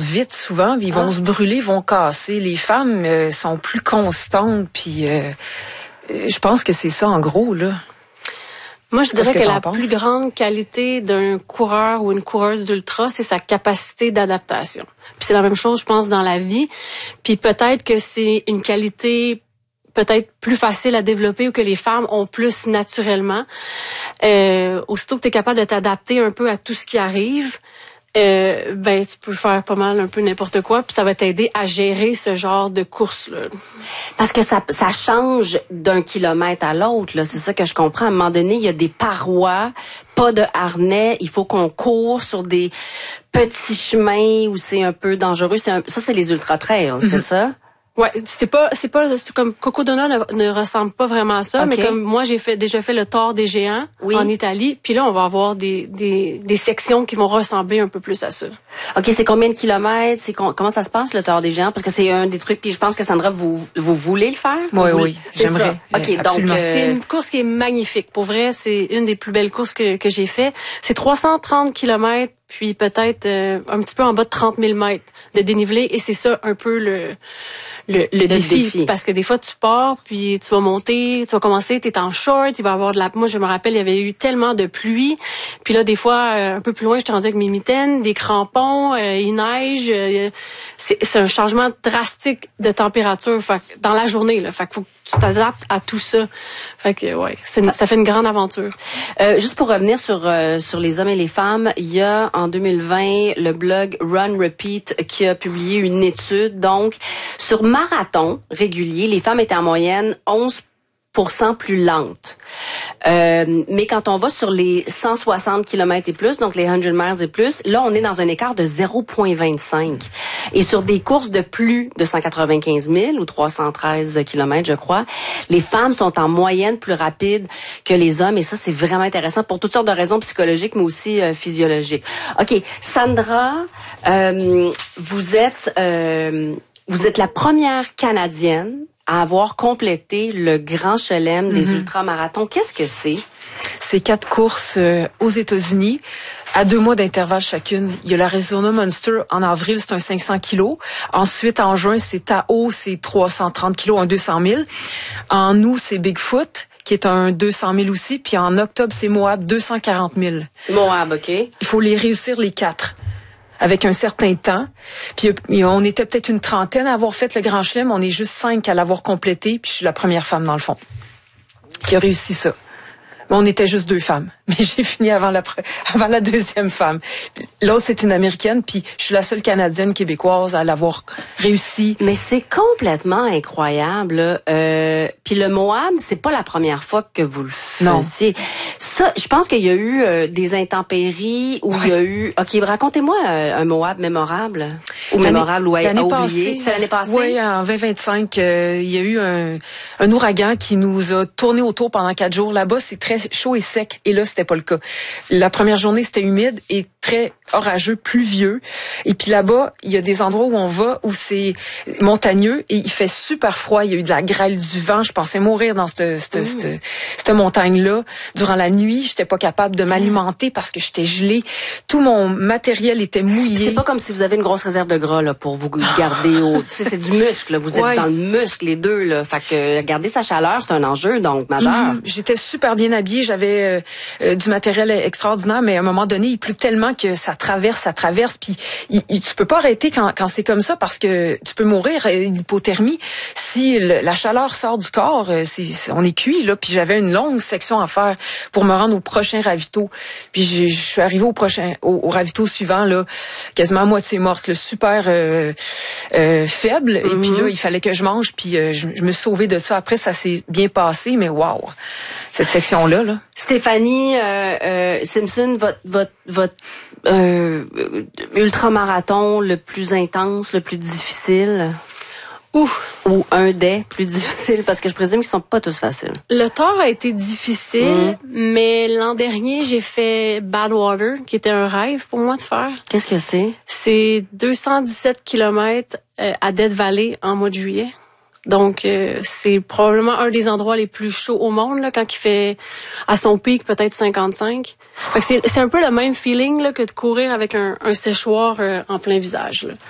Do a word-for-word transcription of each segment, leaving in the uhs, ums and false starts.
vite souvent, puis ils vont ah. se brûler, ils vont casser. Les femmes euh, sont plus constantes, puis euh, je pense que c'est ça en gros, là. Moi, je dirais que, que la penses? plus grande qualité d'un coureur ou une coureuse d'ultra, c'est sa capacité d'adaptation. Puis c'est la même chose, je pense, dans la vie. Puis peut-être que c'est une qualité peut-être plus facile à développer ou que les femmes ont plus naturellement. Euh, aussitôt que tu es capable de t'adapter un peu à tout ce qui arrive, euh, ben tu peux faire pas mal un peu n'importe quoi, puis ça va t'aider à gérer ce genre de course-là. Parce que ça, ça change d'un kilomètre à l'autre, là. C'est ça que je comprends. À un moment donné, il y a des parois, pas de harnais, il faut qu'on court sur des petits chemins où c'est un peu dangereux. C'est un, ça, c'est les ultra-trails, mm-hmm. c'est ça? Ouais, c'est pas, c'est pas, c'est comme Coco Donut ne, ne ressemble pas vraiment à ça, okay. mais comme moi j'ai fait déjà fait le Tour des Géants oui. en Italie, puis là on va avoir des, des, des sections qui vont ressembler un peu plus à ça. Ok, c'est combien de kilomètres, c'est comment ça se passe le Tour des Géants, parce que c'est un des trucs, puis je pense que Sandra vous vous voulez le faire. Oui, oui, oui j'aimerais. Ça. Ok, donc euh... c'est une course qui est magnifique. Pour vrai, c'est une des plus belles courses que que j'ai fait. C'est trois cent trente kilomètres. Puis peut-être euh, un petit peu en bas de trente mille mètres de dénivelé. Et c'est ça un peu le le, le, le défi, défi. Parce que des fois, tu pars, puis tu vas monter, tu vas commencer, tu es en short, il va y avoir de la... Moi, je me rappelle, il y avait eu tellement de pluie. Puis là, des fois, euh, un peu plus loin, j'étais rendue avec mes mitaines, des crampons, euh, il neige. Euh, c'est, c'est un changement drastique de température fait, dans la journée. Là, fait qu'il faut que tu t'adaptes à tout ça. Fait que, ouais, c'est une, ça fait une grande aventure. Euh, juste pour revenir sur euh, sur les hommes et les femmes, il y a en deux mille vingt le blog Run Repeat qui a publié une étude. Donc, sur marathon régulier, les femmes étaient en moyenne onze pour cent plus lentes. Euh, mais quand on va sur les cent soixante kilomètres et plus, donc les cent miles et plus, là, on est dans un écart de zéro virgule vingt-cinq. Et sur des courses de plus de cent quatre-vingt-quinze mille ou trois cent treize kilomètres, je crois, les femmes sont en moyenne plus rapides que les hommes. Et ça, c'est vraiment intéressant pour toutes sortes de raisons psychologiques, mais aussi euh, physiologiques. OK. Sandra, euh, vous êtes, euh, vous êtes la première Canadienne à avoir complété le Grand Chelem des mm-hmm. ultramarathons. Qu'est-ce que c'est? C'est quatre courses euh, aux États-Unis, à deux mois d'intervalle chacune. Il y a l'Arizona Monster en avril, c'est un cinq cents kilos. Ensuite, en juin, c'est Tahoe, c'est trois cent trente kilos, un deux cent mille. En août, c'est Bigfoot, qui est un deux cent mille aussi. Puis en octobre, c'est Moab, deux cent quarante mille. Moab, OK. Il faut les réussir les quatre, avec un certain temps. Puis on était peut-être une trentaine à avoir fait le Grand Chelem. On est juste cinq à l'avoir complété. Puis je suis la première femme, dans le fond, qui a réussi ça. Mais on était juste deux femmes. Mais j'ai fini avant la, avant la deuxième femme. L'autre, c'est une Américaine, puis je suis la seule Canadienne québécoise à l'avoir réussi. Mais c'est complètement incroyable. Euh, puis le Moab, c'est pas la première fois que vous le faisiez. Non. Ça, je pense qu'il y a eu euh, des intempéries où ouais. il y a eu... OK, racontez-moi euh, un Moab mémorable. Ou l'année, mémorable ou à oublier. Passée, c'est l'année passée? Oui, en vingt vingt-cinq, euh, il y a eu un, un ouragan qui nous a tourné autour pendant quatre jours. Là-bas, c'est très chaud et sec. Et là, c'était pas le cas. La première journée, c'était humide et très orageux, pluvieux. Et puis là-bas, il y a des endroits où on va où c'est montagneux et il fait super froid. Il y a eu de la grêle, du vent. Je pensais mourir dans cette, cette, mmh. cette, cette montagne-là. Durant la nuit, j'étais pas capable de m'alimenter parce que j'étais gelée. Tout mon matériel était mouillé. C'est pas comme si vous avez une grosse réserve de gras là pour vous garder au... Tu sais, c'est du muscle. Là. Vous êtes ouais. dans le muscle, les deux. Là. Fait que garder sa chaleur, c'est un enjeu donc majeur. Mmh. J'étais super bien habillée. J'avais euh, euh, du matériel extraordinaire, mais à un moment donné, il pleut tellement que ça traverse, ça traverse, puis il, il, tu peux pas arrêter quand, quand c'est comme ça parce que tu peux mourir, l'hypothermie. Si le, la chaleur sort du corps, c'est, c'est, on est cuit, là, puis j'avais une longue section à faire pour me rendre au prochain ravito. Puis je, je suis arrivée au prochain, au, au ravito suivant, là, quasiment à moitié morte, là, super euh, euh, faible, mm-hmm. et puis là, il fallait que je mange, puis euh, je, je me suis sauvée de ça. Après, ça s'est bien passé, mais waouh, cette section-là, là. Stéphanie euh, euh, Simpson, votre votre votre euh, ultramarathon le plus intense, le plus difficile, ou ou un des plus difficiles, parce que je présume qu'ils sont pas tous faciles. Le Tour a été difficile, mmh. mais l'an dernier j'ai fait Badwater, qui était un rêve pour moi de faire. Qu'est-ce que c'est? C'est deux cent dix-sept kilomètres euh, à Death Valley en mois de juillet. Donc, euh, c'est probablement un des endroits les plus chauds au monde, là, quand il fait à son pic peut-être cinquante-cinq. Fait que c'est, c'est un peu le même feeling là, que de courir avec un, un séchoir euh, en plein visage. Là.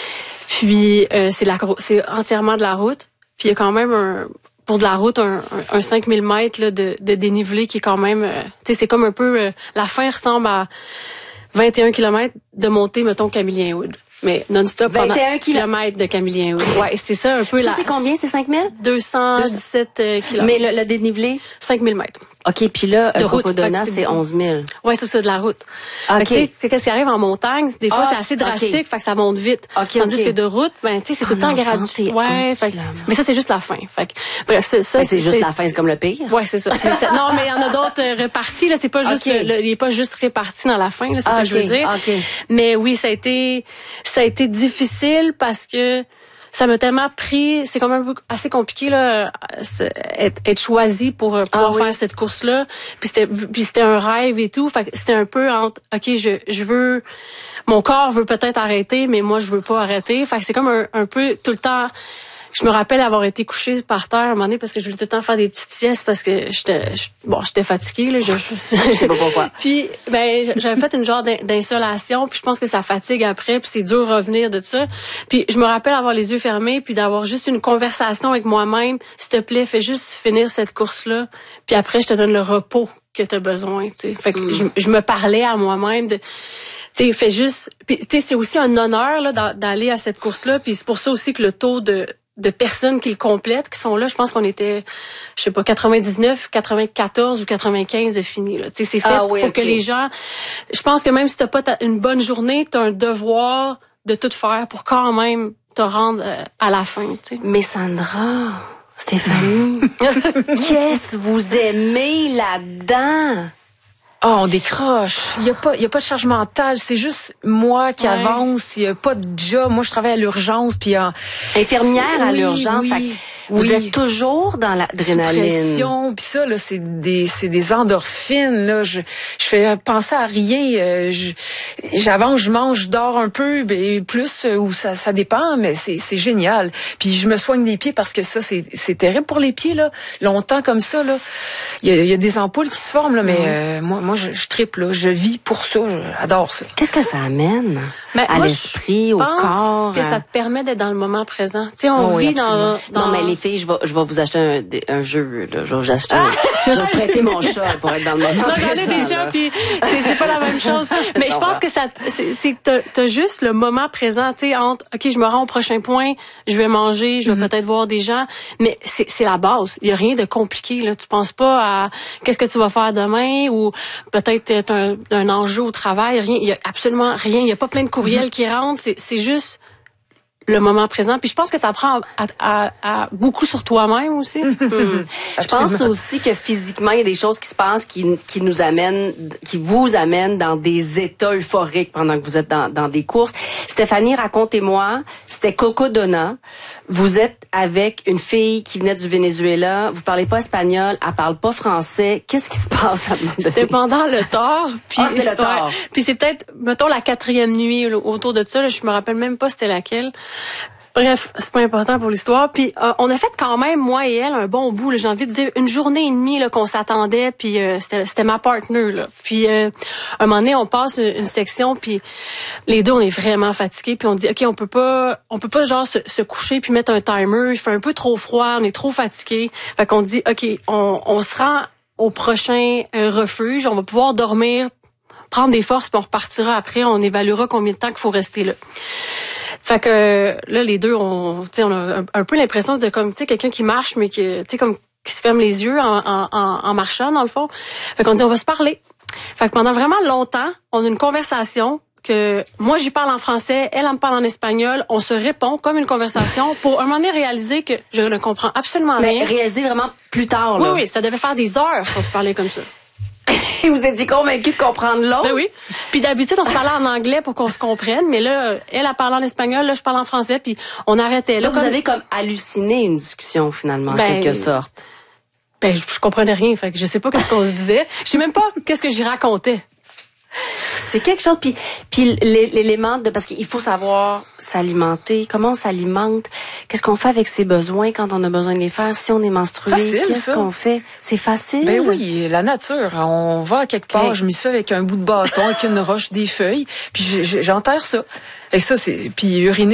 Puis, euh, c'est, la, c'est entièrement de la route. Puis, il y a quand même un... pour de la route, un, un, un cinq mille mètres là, de, de dénivelé qui est quand même... Euh, tu sais, c'est comme un peu... Euh, la fin ressemble à vingt et un kilomètres de montée, mettons, Camillien-Wood. Mais non-stop vingt et un kilomètres de Camillien-Wood. Ouais, c'est ça un peu ça, la... c'est combien, c'est cinq mille? deux cent dix-sept kilomètres. Mais le, le dénivelé? cinq mille mètres. OK, puis là, de route, Cocodona, c'est onze mille. Ouais, c'est ça, de la route. OK. Tu sais, qu'est-ce qui arrive en montagne, des fois, ah, c'est assez drastique, okay. fait que ça monte vite. Okay, Tandis okay. que de route, ben, tu sais, c'est ah, tout le temps gradué. Ouais, fait que, mais ça, c'est juste la fin. Fait que, bref, c'est ça. Ben, c'est, c'est juste la fin, c'est comme le pire. Ouais, c'est ça. Mais c'est, non, mais il y en a d'autres euh, répartis, là. C'est pas juste, okay. le, le, il est pas juste réparti dans la fin, là. C'est ah, ça okay. que je veux dire. Okay. Mais oui, ça a été, ça a été difficile parce que, ça m'a tellement pris, c'est quand même assez compliqué là, être, être choisi pour pouvoir ah, oui. faire cette course-là. Puis c'était, puis c'était un rêve et tout. Fait que c'était un peu entre, ok, je, je veux, mon corps veut peut-être arrêter, mais moi je veux pas arrêter. Fait que c'est comme un, un peu tout le temps. Je me rappelle avoir été couchée par terre à un moment donné parce que je voulais tout le temps faire des petites siestes parce que j'étais, bon, j'étais fatiguée là. Je, je sais pas pourquoi. Puis ben, j'avais fait une genre d'insolation, puis je pense que ça fatigue après, puis c'est dur de revenir de ça. Puis je me rappelle avoir les yeux fermés, puis d'avoir juste une conversation avec moi-même. S'il te plaît, fais juste finir cette course là, puis après je te donne le repos que tu as besoin. Tu sais, fait que mm. je, je me parlais à moi-même de. Tu sais, fais juste. Puis tu sais, c'est aussi un honneur là d'aller à cette course là, puis c'est pour ça aussi que le taux de de personnes qui le complètent, qui sont là. Je pense qu'on était, je sais pas, quatre-vingt-dix-neuf, quatre-vingt-quatorze ou quatre-vingt-quinze de fini, là. Tu sais, c'est fait ah, oui, pour okay. que les gens, je pense que même si t'as pas ta, une bonne journée, t'as un devoir de tout faire pour quand même te rendre euh, à la fin, tu sais. Mais Sandra, Stéphanie, qu'est-ce que vous aimez là-dedans? Ah, oh, on décroche. Il y a pas, il y a pas de charge mentale. C'est juste moi qui ouais. avance. Il y a pas de job. Moi, je travaille à l'urgence. Puis en infirmière à oui, l'urgence. Oui. Fait que vous oui. êtes toujours dans l'adrénaline. Puis ça, là, c'est des, c'est des endorphines. Là, je, je fais penser à rien. Euh, je, j'avance, je mange, je dors un peu, ben plus ou ça, ça dépend. Mais c'est, c'est génial. Puis je me soigne les pieds parce que ça, c'est, c'est terrible pour les pieds là. Longtemps comme ça là, il y a, il y a des ampoules qui se forment là. Mais mmh. euh, moi, moi, je, je tripe là. Je vis pour ça. J'adore ça. Qu'est-ce que ça amène ben, à moi, l'esprit, au corps? Je pense que ça te permet d'être dans le moment présent. Tu sais, on oh, vit oui, dans, dans. Non, mais les filles, je vais, je vais vous acheter un, un jeu. Là. Je vais vous acheter. Un, je vais prêter mon chat pour être dans le moment non, présent. J'en ai des chats, puis c'est, c'est pas la même chose. Mais je pense que ça, c'est, c'est t'as, t'as juste le moment présent. Tu sais, entre, ok, je me rends au prochain point, je vais manger, je vais mm-hmm. peut-être voir des gens, mais c'est, c'est la base. Il y a rien de compliqué. Là, tu penses pas à qu'est-ce que tu vas faire demain ou peut-être un, un enjeu au travail. Rien. Il y a absolument rien. Il y a pas plein de courriels mm-hmm. qui rentrent. C'est, c'est juste le moment présent. Puis je pense que tu apprends à, à, à beaucoup sur toi-même aussi. mmh. Je pense aussi que physiquement, il y a des choses qui se passent qui, qui nous amènent, qui vous amènent dans des états euphoriques pendant que vous êtes dans, dans des courses. Stéphanie, racontez-moi, c'était Cocodona. Vous êtes avec une fille qui venait du Venezuela. Vous parlez pas espagnol, elle parle pas français. Qu'est-ce qui se passe à un moment donné? C'était pendant le tard. Puis ah, c'était le tard. Ouais, puis c'est peut-être, mettons, la quatrième nuit là, autour de ça. Là, je me rappelle même pas c'était laquelle. Bref, c'est pas important pour l'histoire. Puis euh, on a fait quand même, moi et elle, un bon bout. Là, j'ai envie de dire une journée et demie là, qu'on s'attendait. Puis euh, c'était, c'était ma partner. Là. Puis euh, un moment donné, on passe une, une section. Puis les deux, on est vraiment fatigués. Puis on dit, ok, on peut pas, on peut pas genre se, se coucher puis mettre un timer. Il fait un peu trop froid. On est trop fatigués. Fait qu'on dit, ok, on, on se rend au prochain euh, refuge. On va pouvoir dormir, prendre des forces, puis on repartira après. On évaluera combien de temps qu'il faut rester là. Fait que là, les deux, on, tu sais, on a un, un peu l'impression de comme, tu sais, quelqu'un qui marche, mais qui, tu sais, comme qui se ferme les yeux en, en, en marchant dans le fond. Fait qu'on dit, on va se parler. Fait que pendant vraiment longtemps, on a une conversation que moi j'y parle en français, elle en me parle en espagnol, on se répond comme une conversation pour un moment donné réaliser que je ne comprends absolument rien. Mais réaliser vraiment plus tard là. Oui, oui, ça devait faire des heures qu'on se parlait comme ça. Vous étiez convaincu de comprendre l'autre? Ben oui. Puis d'habitude, on se parlait en anglais pour qu'on se comprenne, mais là, elle a parlé en espagnol, là, je parle en français, puis on arrêtait. Là, là vous comme... avez comme halluciné une discussion, finalement, en ben, quelque sorte. Ben, je, je comprenais rien, fait que je sais pas qu'est-ce qu'on se disait. Je sais même pas qu'est-ce que j'y racontais. C'est quelque chose. Puis, puis l'élément de parce qu'il faut savoir s'alimenter. Comment on s'alimente? Qu'est-ce qu'on fait avec ses besoins quand on a besoin de les faire? Si on est menstrué, qu'est-ce qu'on fait? C'est facile. Ben oui, la nature. On va à quelque part. Okay. Je m'y suis avec un bout de bâton, avec une roche, des feuilles, puis j'enterre ça. Et ça, c'est puis uriner.